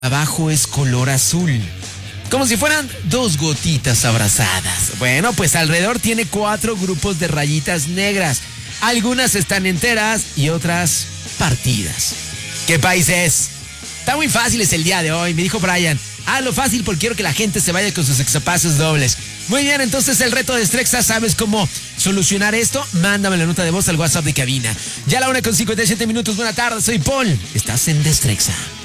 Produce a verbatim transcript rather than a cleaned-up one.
abajo es color azul, como si fueran dos gotitas abrazadas. Bueno, pues alrededor tiene cuatro grupos de rayitas negras. Algunas están enteras y otras partidas. ¿Qué país es? Está muy fácil es el día de hoy, me dijo Brian. Hazlo fácil porque quiero que la gente se vaya con sus exapasos dobles. Muy bien, entonces el reto de Strexxa, ¿sabes cómo solucionar esto? Mándame la nota de voz al WhatsApp de cabina. Ya a la una con cincuenta y siete minutos, buena tarde, soy Paul. Estás en Strexxa.